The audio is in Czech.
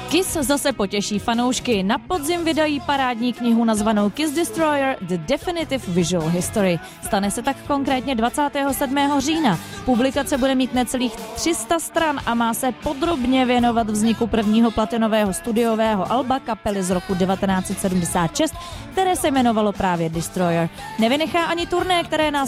Kiss zase potěší fanoušky. Na podzim vydají parádní knihu nazvanou Kiss Destroyer The Definitive Visual History. Stane se tak konkrétně 27. října. Publikace bude mít necelých 300 stran a má se podrobně věnovat vzniku prvního platinového studiového alba kapely z roku 1976, které se jmenovalo právě Destroyer. Nevynechá ani turné, které nás